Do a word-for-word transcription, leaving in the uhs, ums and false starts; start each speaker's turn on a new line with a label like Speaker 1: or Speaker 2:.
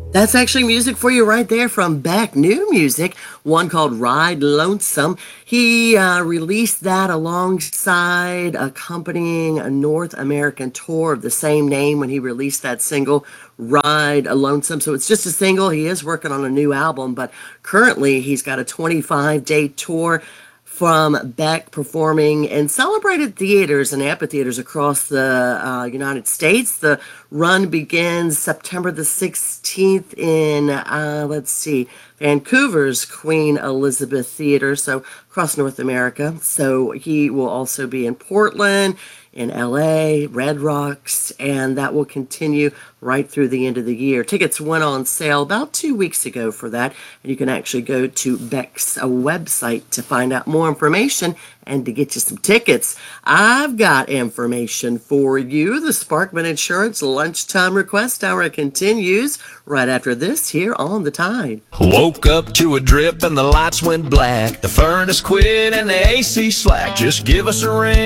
Speaker 1: That's actually music for you right there from Beck. New music, one called Ride Lonesome. He uh, released that alongside accompanying a North American tour of the same name when he released that single, Ride Lonesome. So it's just a single. He is working on a new album, but currently he's got a twenty-five day tour from Beck performing in celebrated theaters and amphitheaters across the uh, United States. The run begins September the sixteenth in, uh, let's see, Vancouver's Queen Elizabeth Theater, so across North America. So he will also be in Portland, in L A, Red Rocks, and that will continue right through the end of the year. Tickets went on sale about two weeks ago for that, and you can actually go to Beck's uh, website to find out more information and to get you some tickets. I've got information for you. The Sparkman Insurance Lunchtime Request Hour continues right after this here on The Tide.
Speaker 2: Woke up to a drip and the lights went black. The furnace quit and the A C slack. Just give us a ring.